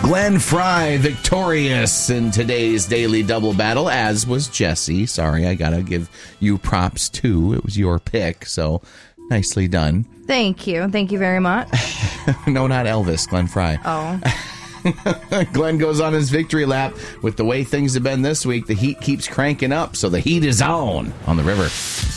Glenn Fry victorious in today's Daily Double Battle, as was Jesse. Sorry, I gotta give you props too. It was your pick, so nicely done. Thank you. Thank you very much. No, not Elvis, Glenn Fry. Oh. Glenn goes on his victory lap. With the way things have been this week, the heat keeps cranking up, so the heat is on the river.